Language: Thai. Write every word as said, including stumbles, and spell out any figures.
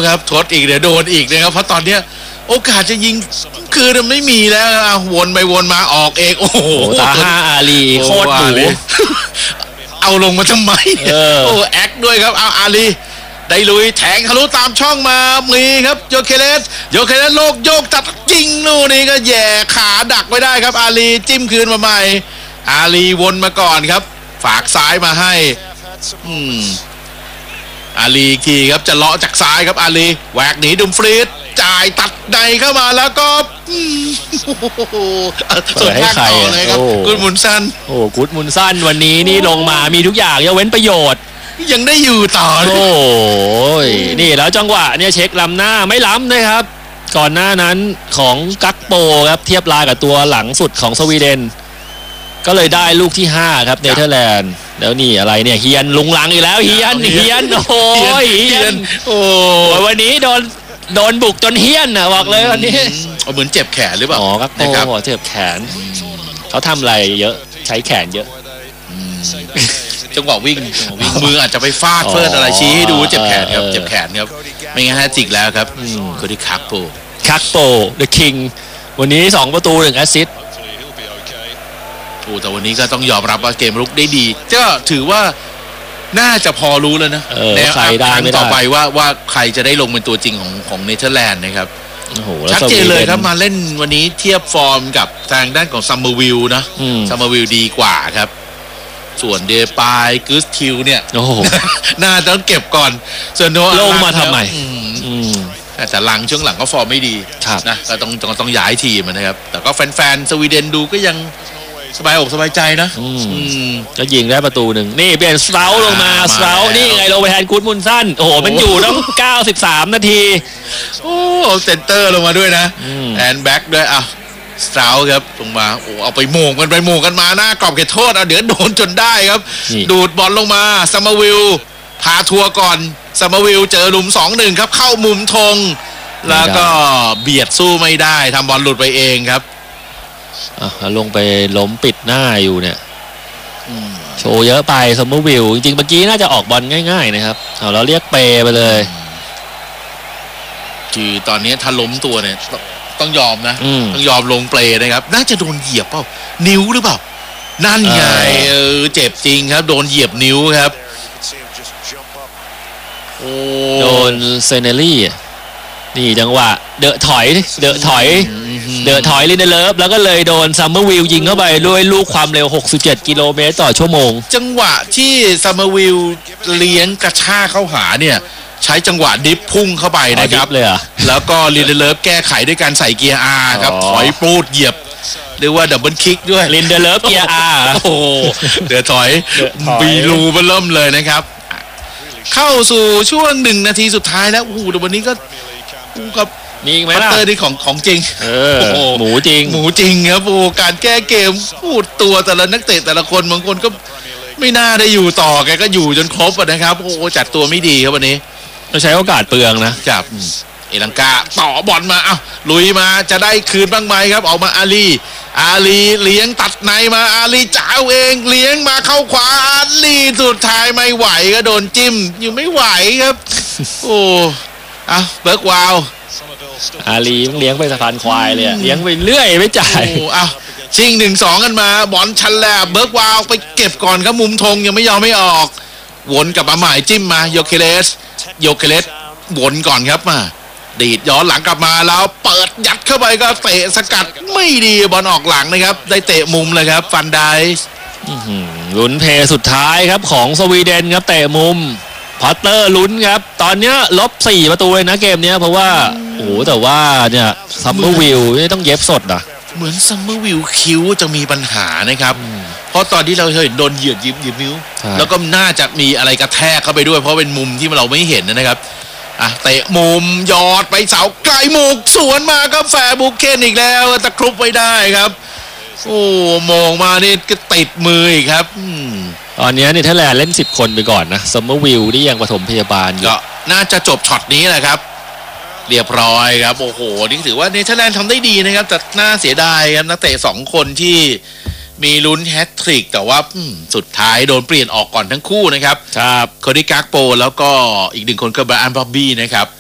ครับทดอีกเดี๋ยวโดนอีกนะครับเพราะตอนเนี้ยโอกาสจะยิงคือไม่มีแล้ววนไปวนมาออกเองโอ้โหตาฮาอาลีโคตรหนูเอาลงมาทำไมโอ้แอคด้วยครับเอาอาลีได้ลุยแทงทะลุตามช่องมามีครับโยเคเลสโยเคเลสโลกโยกจัดจริงนู่นนี่ก็แย่ขาดักไว้ได้ครับอาลีจิ้มคืนมาใหม่อาลีวนมาก่อนครับฝากซ้ายมาให้อืมอาลีขี่ครับจะเลาะจากซ้ายครับอาลีแหวกหนีดุมฟรีดจ่ายตัดในเข้ามาแล้วก็ส่วนให้ใครเลยครับกุดมุนซันโอ้กุดมุนซันวันนี้นี่ลงมามีทุกอย่างยกเว้นประโยชน์ยังได้อยู่ต่อโอ้ยนี่แล้วจังหวะเนี่ยเช็คล้ำหน้าไม่ล้ำนะครับก่อนหน้านั้นของกักโปครับเทียบลายกับตัวหลังสุดของสวีเดนก็เลยได้ลูกที่ห้าครับเนเธอร์แลนด์แล้วนี่อะไรเนี่ยเฮียนลุงลังอีกแล้วเฮียนเฮียนโอ้ยเฮียนโอ้วันนี้โดนโดนบุกจนเฮียนอ่ะบอกเลยวันนี้เหมือนเจ็บแขนหรือเปล่าอ๋อกักโปเจ็บแขนเขาทำอะไรเยอะใช้แขนเยอะจังหวะวิ่งมืออาจจะไปฟาดเฟิร์นอะไรชี้ให้ดูเจ็บแขนครับเจ็บแขนครับไม่งั้นฮะจิกแล้วครับคนที่คักโปคักโป The King วันนี้สองประตูหนึ่งแอสซิสต์โอ้แต่วันนี้ก็ต้องยอมรับว่าเกมรุกได้ดีก็ถือว่าน่าจะพอรู้แล้วนะแล้วใครได้ไม่ได้ต่อไปว่าว่าใครจะได้ลงเป็นตัวจริงของของเนเธอร์แลนด์นะครับชัดเจนเลยครับมาเล่นวันนี้เทียบฟอร์มกับทางด้านของซัมเมอร์วิลนะซัมเมอร์วิลดีกว่าครับส่วนเดปายกูสคิวเนี่ยน่าต้องเก็บก่อนส่วนโนลงมาทำไมแต่หลังช่วงหลังก็ฟอร์มไม่ดีนะก็ต้องต้องต้องย้ายทีมนะครับแต่ก็แฟนๆสวีเดนดูก็ยังสบายอกสบายใจนะก็ยิงได้ประตูหนึ่งนี่เปลี่ยนสเตาลงมาสเตานี่ไงลงไปแทนกูดมุนซันโอ้โหมันอยู่ต้องเก้าสิบสามนาทีโอ้เซนเตอร์ลงมาด้วยนะแอนแบ็กด้วยอ่ะสเตาครับลงมาโอ้เอาไปโมงกันไปโมงกันมาหน้ากรอบเขตโทษอ่ะเดี๋ยวโดนจนได้ครับดูดบอลลงมาซัมเมอร์วิลพาทัวร์ก่อนซัมเมอร์วิลเจอหลุม สองหนึ่ง ครับเข้ามุมธงแล้วก็เบียดสู้ไม่ได้ทำบอลหลุดไปเองครับอ่ะลงไปล้มปิดหน้าอยู่เนี่ยโชว์เยอะไปซัมเมอร์วิลจริงๆเมื่อกี้น่าจะออกบอลง่ายๆนะครับเอาเราเรียกเปไปเลยคือตอนนี้ถ้าล้มตัวเนี่ยต้องยอมนะต้องยอมลงเปลนะครับน่าจะโดนเหยียบเปล่านิ้วหรือเปล่านั่นไงเออเจ็บจริงครับโดนเหยียบนิ้วครับโอ้โดนเซเนลลี่นี่จังหวะเดอะถอยเดอะถอยเดอะถอยลินเดเลิฟแล้วก็เลยโดนซัมเมอร์วิลยิงเข้าไปด้วยลูกความเร็วหกสิบเจ็ดกิโลเมตรต่อชั่วโมงจังหวะที่ซัมเมอร์วิลเลี้ยงกระชากเข้าหาเนี่ยใช้จังหวะดิฟพุ่งเข้าไปนะครับแล้วก็ลินเดเลิฟแก้ไขด้วยการใส่เกียร์ R ครับถอยปูดเหยียบเรียกว่าดับเบิลคิกด้วยลินเดเลิฟเกียร์ R โอ้เดือดถอยบีรูเบิ่มเลยนะครับเข้าสู่ช่วงหนึ่งนาทีสุดท้ายแล้วโอ้โหแต่วันนี้ก็กับมีไหมล่ะเตอร์นี่ของของจริงเออหมูจริงหมูจริงครับโอ้การแก้เกมพูดตัวแต่ละนักเตะแต่ละคนบางคนก็ไม่น่าได้อยู่ต่อแกก็อยู่จนครบนะครับโอ้จัดตัวไม่ดีครับวันนี้เราใช้โอกาสเปลืองนะจับเอลังกาต่อบอลมาเอ้าลุยมาจะได้คืนบ้างไหมครับออกมาอาลีอาลีเลี้ยงตัดในมาอาลีจ้าวเองเลี้ยงมาเข้าขวาอาลีสุดท้ายไม่ไหวก็โดนจิ้มอยู่ไม่ไหวครับโอ้อ่ะเบิร์กวาวอาลีมันเลี้ยงไปสะพานควายเลยเลี้ยงไปเรื่อยไม่จ่ายโอ้อ่ะชิงหนึ่งสองกันมาบอลชันแลบเบิร์กวาวไปเก็บก่อนครับมุมธงยังไม่ยอมไม่ออกวนกลับมาใหม่จิ้มมาโยเคเลสโยเคเลสวนก่อนครับมาดีดย้อนหลังกลับมาแล้วเปิดยัดเข้าไปก็เตะสกัดไม่ดีบอลออกหลังนะครับได้เตะมุมเลยครับฟันไดส์ลุ้นเพย์สุดท้ายครับของสวีเดนครับเตะมุมพอตเตอร์ลุ้นครับตอนนี้ลบสี่ประตูเลยนะเกมนี้เพราะว่าโอ้โหแต่ว่าเนี่ยซัมเมอร์วิลนี่ต้องเย็บสดนะเหมือนซัมเมอร์วิลคิวจะมีปัญหานะครับเพราะตอนที่เราเห็นโดนเหยียดยิบยิบนิ้วแล้วก็น่าจะมีอะไรกระแทกเข้าไปด้วยเพราะเป็นมุมที่เราไม่เห็นนะครับอ่ะเตะมุมยอดไปเสาไกลหมุกสวนมาก็แฝงบุกเคนอีกแล้วตะครุบไว้ได้ครับโอ้มองมานี่ก็ติดมืออีกครับตอนนี้นี่ถ้าแลนเล่นสิบคนไปก่อนนะซัมเมอร์วิลที่ยังปฐมพยาบาลก็น่าจะจบช็อตนี้แหละครับเรียบร้อยครับโอ้โหนี่ถือว่าเนเธอร์แลนด์ทำได้ดีนะครับแต่น่าเสียดายครับนักเตะสองคนที่มีลุ้นแฮตทริกแต่ว่าสุดท้ายโดนเปลี่ยนออกก่อนทั้งคู่นะครับครับโคดี้กักโปแล้วก็อีกหนึ่งคนก็ไบรอัน บ็อบบี้นะครับ